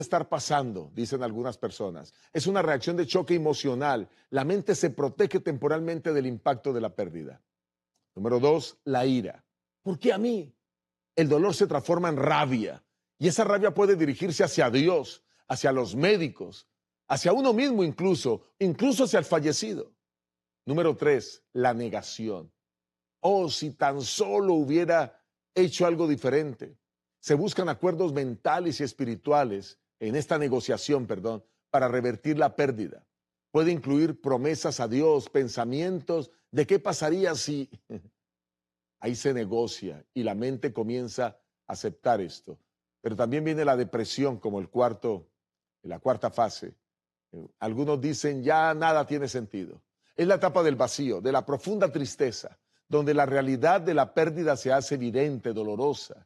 estar pasando, dicen algunas personas. Es una reacción de choque emocional. La mente se protege temporalmente del impacto de la pérdida. Número dos, la ira. ¿Por qué a mí? El dolor se transforma en rabia y esa rabia puede dirigirse hacia Dios, hacia los médicos, hacia uno mismo incluso hacia el fallecido. Número tres, la negación. Oh, si tan solo hubiera hecho algo diferente. Se buscan acuerdos mentales y espirituales en esta negociación, para revertir la pérdida. Puede incluir promesas a Dios, pensamientos de qué pasaría si... Ahí se negocia y la mente comienza a aceptar esto. Pero también viene la depresión como la cuarta fase. Algunos dicen ya nada tiene sentido. Es la etapa del vacío, de la profunda tristeza, donde la realidad de la pérdida se hace evidente, dolorosa.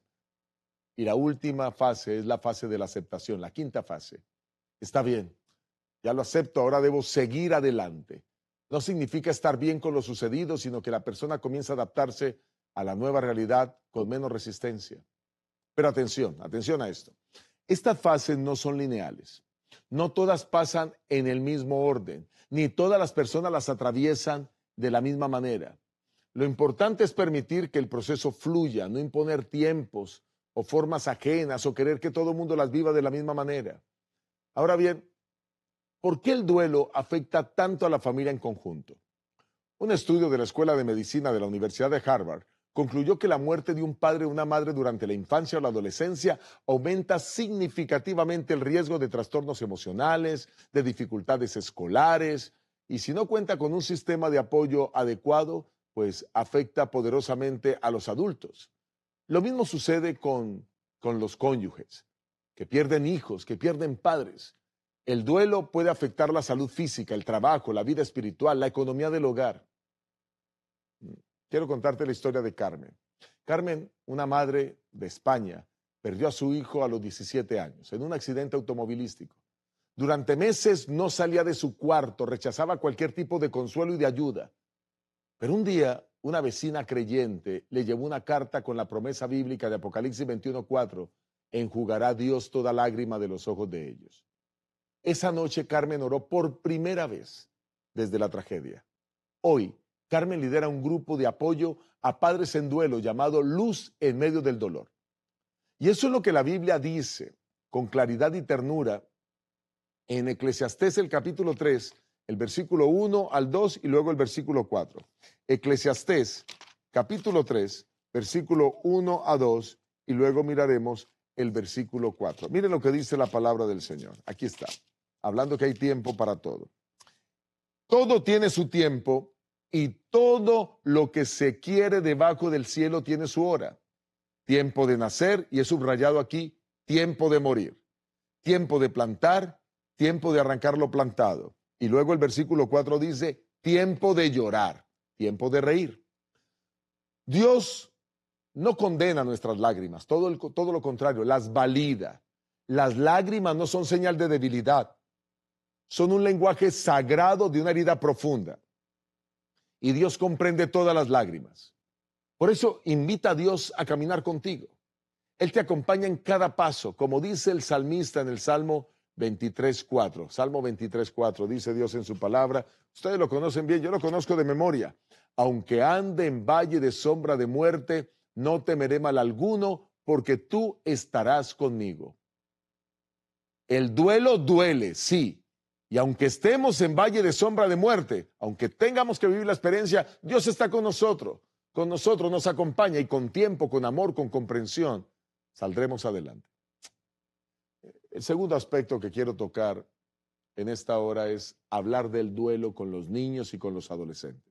Y la última fase es la fase de la aceptación, la quinta fase. Está bien, ya lo acepto, ahora debo seguir adelante. No significa estar bien con lo sucedido, sino que la persona comienza a adaptarse a la nueva realidad con menos resistencia. Pero atención a esto. Estas fases no son lineales. No todas pasan en el mismo orden, ni todas las personas las atraviesan de la misma manera. Lo importante es permitir que el proceso fluya, no imponer tiempos o formas ajenas o querer que todo el mundo las viva de la misma manera. Ahora bien, ¿por qué el duelo afecta tanto a la familia en conjunto? Un estudio de la Escuela de Medicina de la Universidad de Harvard concluyó que la muerte de un padre o una madre durante la infancia o la adolescencia aumenta significativamente el riesgo de trastornos emocionales, de dificultades escolares, y si no cuenta con un sistema de apoyo adecuado, pues afecta poderosamente a los adultos. Lo mismo sucede con los cónyuges, que pierden hijos, que pierden padres. El duelo puede afectar la salud física, el trabajo, la vida espiritual, la economía del hogar. Quiero contarte la historia de Carmen. Carmen, una madre de España, perdió a su hijo a los 17 años en un accidente automovilístico. Durante meses no salía de su cuarto, rechazaba cualquier tipo de consuelo y de ayuda. Pero un día, una vecina creyente le llevó una carta con la promesa bíblica de Apocalipsis 21:4, enjugará Dios toda lágrima de los ojos de ellos. Esa noche Carmen oró por primera vez desde la tragedia. Hoy, Carmen lidera un grupo de apoyo a padres en duelo llamado Luz en medio del dolor. Y eso es lo que la Biblia dice con claridad y ternura en Eclesiastés el capítulo 3, el versículo 1 al 2 y luego el versículo 4. Eclesiastés capítulo 3, versículo 1 a 2 y luego miraremos el versículo 4. Miren lo que dice la palabra del Señor. Aquí está, hablando que hay tiempo para todo. Todo tiene su tiempo y todo lo que se quiere debajo del cielo tiene su hora. Tiempo de nacer, y he subrayado aquí, tiempo de morir. Tiempo de plantar, tiempo de arrancar lo plantado. Y luego el versículo 4 dice, tiempo de llorar, tiempo de reír. Dios no condena nuestras lágrimas, todo lo contrario, las valida. Las lágrimas no son señal de debilidad, son un lenguaje sagrado de una herida profunda. Y Dios comprende todas las lágrimas. Por eso invita a Dios a caminar contigo. Él te acompaña en cada paso, como dice el salmista en el Salmo 23:4. Salmo 23:4, dice Dios en su palabra. Ustedes lo conocen bien, yo lo conozco de memoria. Aunque ande en valle de sombra de muerte, no temeré mal alguno, porque tú estarás conmigo. El duelo duele, sí. Y aunque estemos en valle de sombra de muerte, aunque tengamos que vivir la experiencia, Dios está con nosotros nos acompaña y con tiempo, con amor, con comprensión, saldremos adelante. El segundo aspecto que quiero tocar en esta hora es hablar del duelo con los niños y con los adolescentes.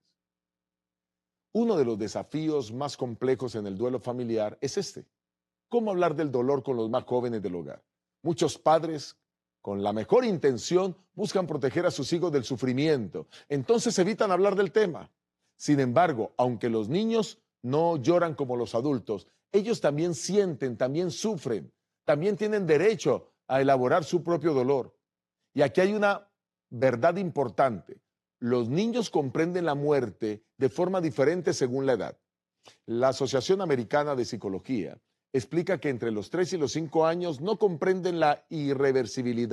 Uno de los desafíos más complejos en el duelo familiar es este: ¿cómo hablar del dolor con los más jóvenes del hogar? Muchos padres, con la mejor intención, buscan proteger a sus hijos del sufrimiento. Entonces evitan hablar del tema. Sin embargo, aunque los niños no lloran como los adultos, ellos también sienten, también sufren, también tienen derecho a elaborar su propio dolor. Y aquí hay una verdad importante. Los niños comprenden la muerte de forma diferente según la edad. La Asociación Americana de Psicología explica que entre los 3 y los 5 años no comprenden la irreversibilidad